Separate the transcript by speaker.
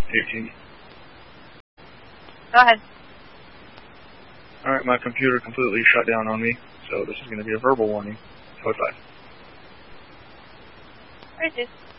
Speaker 1: 18.
Speaker 2: Go ahead.
Speaker 1: Alright, my computer completely shut down on me, so this is going to be a verbal warning. Code 5.
Speaker 2: Alright, dude.